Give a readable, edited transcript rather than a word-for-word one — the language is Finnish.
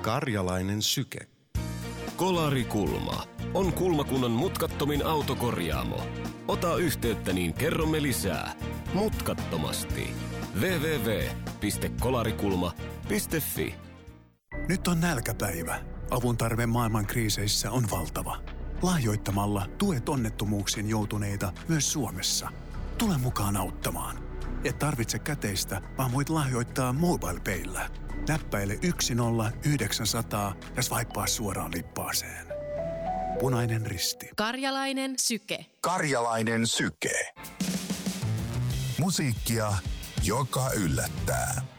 Karjalainen syke. Kolarikulma on Kulmakunnan mutkattomin autokorjaamo. Ota yhteyttä, niin kerromme lisää. Mutkattomasti. www.kolarikulma.fi. Nyt on nälkäpäivä. Avun tarve maailman kriiseissä on valtava. Lahjoittamalla tuet onnettomuuksiin joutuneita myös Suomessa. Tule mukaan auttamaan. Et tarvitse käteistä, vaan voit lahjoittaa MobilePayllä. Näppäile 10900 ja swipea suoraan lippaaseen. Punainen Risti. Karjalainen syke. Karjalainen syke. Musiikkia, joka yllättää.